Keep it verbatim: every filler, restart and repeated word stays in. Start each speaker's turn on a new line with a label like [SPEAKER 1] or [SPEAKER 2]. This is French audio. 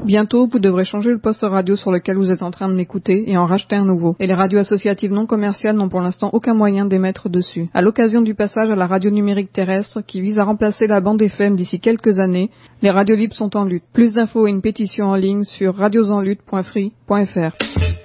[SPEAKER 1] Bientôt, vous devrez changer le poste radio sur lequel vous êtes en train de m'écouter et en racheter un nouveau. Et les radios associatives non commerciales n'ont pour l'instant aucun moyen d'émettre dessus. À l'occasion du passage à la radio numérique terrestre qui vise à remplacer la bande F M d'ici quelques années, les radios libres sont en lutte. Plus d'infos et une pétition en ligne sur radios en lutte point free point f r.